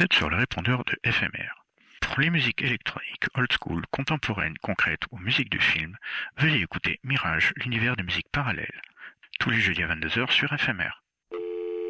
vous êtes sur le répondeur de FMR. Pour les musiques électroniques, old school, contemporaines, concrètes ou musique de film, veuillez écouter Mirage, l'univers des musiques parallèles. Tous les jeudis à 22h sur FMR.